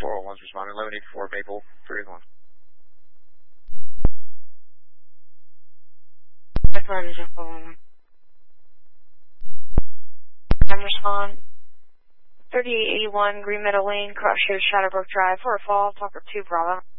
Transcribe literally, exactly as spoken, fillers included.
four oh one's responding, eleven eighty-four Maple, three one. I'm respond. thirty-eight eighty-one Green Meadow Lane, Cross Shade, Shadowbrook Drive, for a fall, Talker two, Bravo.